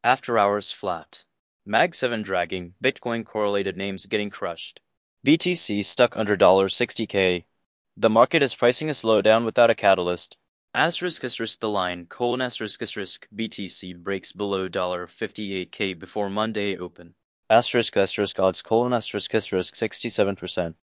After hours flat. Mag 7 dragging, Bitcoin correlated names getting crushed. BTC stuck under $60K. The market is pricing a slowdown without a catalyst. Asterisk the line, asterisk BTC breaks below $58K before Monday open. Asterisk odds, asterisk 67%.